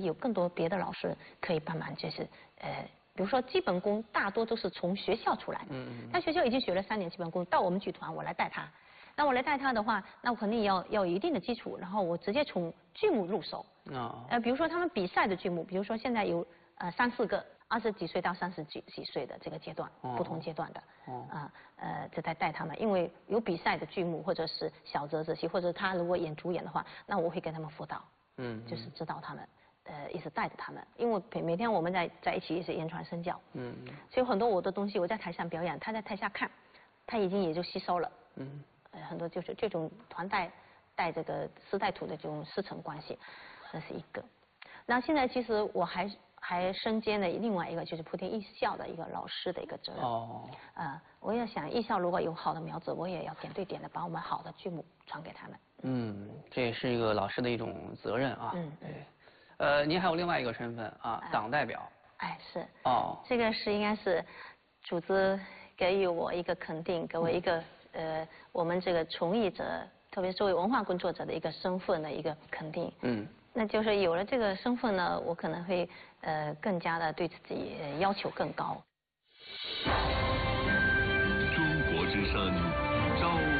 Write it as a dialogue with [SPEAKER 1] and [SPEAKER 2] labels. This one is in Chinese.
[SPEAKER 1] 有更多别的老师可以帮忙，就是比如说基本功大多都是从学校出来的，他学校已经学了3年基本功，到我们剧团我来带他，那我来带他的话，那我肯定要有一定的基础，然后我直接从剧目入手。比如说他们比赛的剧目，比如说现在有3、4个20几岁到30几岁的这个阶段，不同阶段的，就在带他们，因为有比赛的剧目或者是小折子戏，或者他如果演主演的话，那我会给他们辅导，就是指导他们。一直带着他们，因为每天我们在一起也是言传身教，所以很多我的东西我在台上表演，他在台下看，他已经也就吸收了，很多就是这种团带这个师带徒的这种师承关系，这是一个。那现在其实我还身兼了另外一个就是莆田艺校的一个老师的一个责任，我也想艺校如果有好的苗子，我也要点对点的把我们好的剧目传给他们。
[SPEAKER 2] 这也是一个老师的一种责任啊。对。您还有另外一个身份啊，党代表。
[SPEAKER 1] 是。这个是应该是组织给予我一个肯定，给我一个我们这个从艺者，特别作为文化工作者的一个身份的一个肯定。那就是有了这个身份呢，我可能会更加的对自己要求更高。
[SPEAKER 3] 中国之声，朝